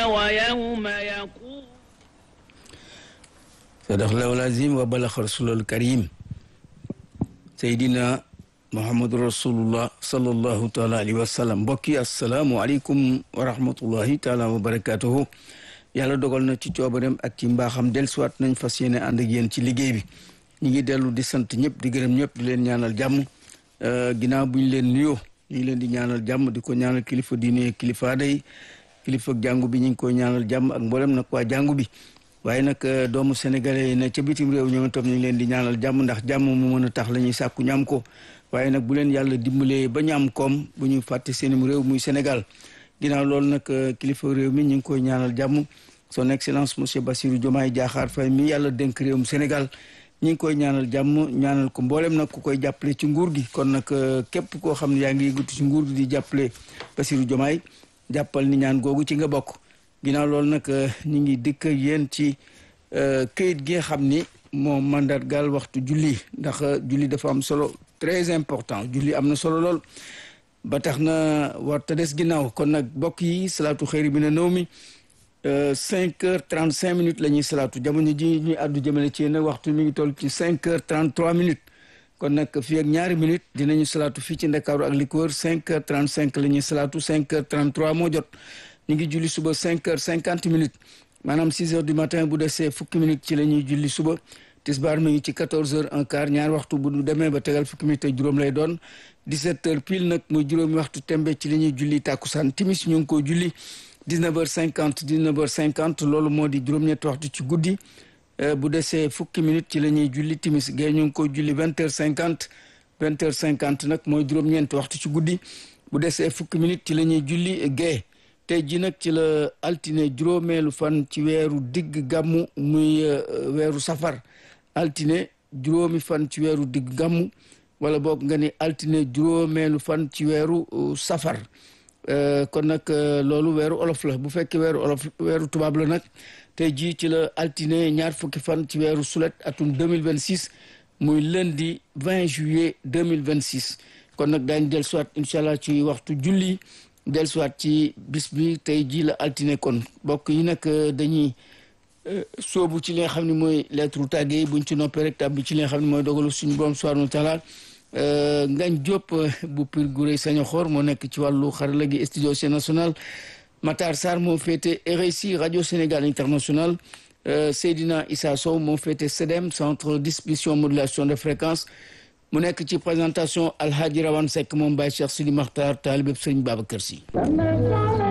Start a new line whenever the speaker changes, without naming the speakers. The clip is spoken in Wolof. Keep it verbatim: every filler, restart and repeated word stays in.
ويوم يقول
صدق الله العظيم وبلغ رسول الكريم سيدنا محمد رسول الله صلى الله تعالى عليه وسلم mbokk yi asalaamaaleykum wa rahmatullahi taala wa barakatuhu yàlla dogal na ci coobareem ak ci mbaaxam dellusiwaat nañ fas yéene ànd ak yéen ci liggéey bi ñu ngi dellu di sant ñëpp di gërëm ñëpp di leen ñaanal jàmm ginnaaw bu ñu leen nuyoo ñu ngi leen di ñaanal jàmm di ko ñaanal kilifa diine kilifa day kilifa jàngu bi ñu ngi koy ñaanal jàmm ak mboolem nag waa jàngu bi waaye nag doomu sénégalais yi ne ca bitim réew ñoom itam ñu ngi leen di ñaanal jàmm ndax jàmm mu mën a tax la ñuy sàkku ñu am ko waaye nag bu leen yàlla dimbalee ba ñu am koom bu ñu fàtte seenum réew muy Sénégal ginnaaw loolu nag kilifa réew mi ñu ngi koy ñaanal jàmm son excellence monsieur Bassirou Diomaye Diakhar Faye mi yàlla dénk réewum Sénégal ñu ngi koy ñaanal jàmm ñaanal ko mboolem nag ku koy jàppale ci nguur gi kon nag képp koo xam ne yaa ngi yëngatu ci nguur gi di jàppale Bassirou Diomaye jàppal ni ñaan googu ci nga bokk ginnaaw loolu nag ñu ngi dikk yéen ci këyit gi nga xam ni moo mandargaal waxtu julli ndax julli dafa am solo très important julli am na solo lool ba tax na war ta des ginnaaw kon nag bokk yi salaatu xëyri bi na nëw mi cinq heures trente cinq minutes la ñuy salaatu jamono ji ñuy àddu jëmale ci yéen waxtu mi ngi toll ci cinq heures trente trois minutes kon nag fii ak ñaari minutes dinañu salaatu fii ci Ndakaaru ak li ko wër cinq heures trente cinq la ñuy salaatu cinq heures trente trois moo jot ñu ngi julli suba cinq heures cinquante minutes maanaam six heures du matin bu desee fukki minutes ci la ñuy julli suba tisbaar mi ngi ci quatorze heures un quart ñaar waxtu bu demee ba tegal fukki minutes ak juróom lay doon dix-sept heures pile nag muy juróomi waxtu tembe ci la ñuy julli tàkkusaan timis ñu ngi ko julli dix-neuf heures cinquante dix-neuf heures cinquante loolu moo di juróom-ñetti waxtu ci guddi bu desee fukki minutes ci la ñuy julli timis gée ñu ngi ko julli vingt heures cinquante vingt heures cinquante nag mooy juróom-ñeenti waxtu ci guddi bu desee fukki minutes ci la ñuy julli gée tey ji nag ci la altine juróomeelu fan ci weeru digg gàmmu muy weeru safar altine juróomi fan ci weeru digg gàmmu wala boog nga ni altine juróomeelu fan ci weeru safar kon nag loolu weeru olof la bu fekkee weeru olof weeru tubaab la nag tey jii ci la altine ñaar fukki fan ci weeru sulet atum deux mille vingt six muy lundi vingt juillet deux mille vingt six kon nag daañu del soit incha allah ci waxtu julli del soit ci bis bi tey jii la altine kon bokk yi nag dañuy soobu ci li nga xam ne mooy lettre tàggee buñ ci noppee rek tàbbi ci li nga xam ne mooy dogalu suñu borom subhanahu wa taala Ngañ Diop bu Pire Gurey Sañoxor moo nekk ci wàllu xarala gi studio national Matar Sarr moo féete R S I rajo Sénégal international Seydina Issa Sow moo féete C E D E M centre distribution modulation de fréquence mu nekk ci présentation Alhaji Rawane Seck moom Baye Cheikh Sidi Makhtar taalibeb Sëriñ Babacar Sy